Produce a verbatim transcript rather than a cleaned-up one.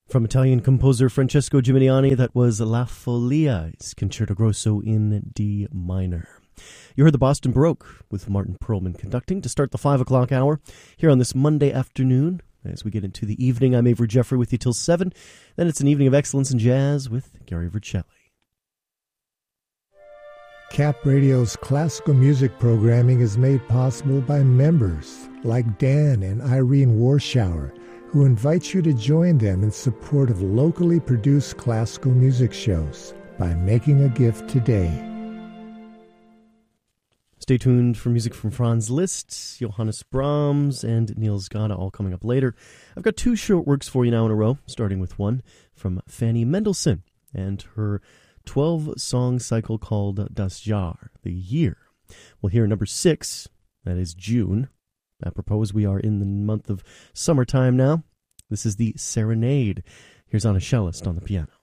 From Italian composer Francesco Gimignani, that was La Folia, Concerto Grosso in D minor. You heard the Boston Baroque with Martin Perlman conducting to start the five o'clock hour here on this Monday afternoon. As we get into the evening, I'm Avery Jeffrey with you till seven. Then it's an evening of excellence in jazz with Gary Vercelli. Cap Radio's classical music programming is made possible by members like Dan and Irene Warschauer, who invite you to join them in support of locally produced classical music shows by making a gift today. Stay tuned for music from Franz Liszt, Johannes Brahms, and Niels Gade, all coming up later. I've got two short works for you now in a row, starting with one from Fanny Mendelssohn and her twelve-song cycle called Das Jahr, the year. We'll hear number six, that is June. Apropos, we are in the month of summertime now. This is the Serenade. Here's Anna Cellist on the piano.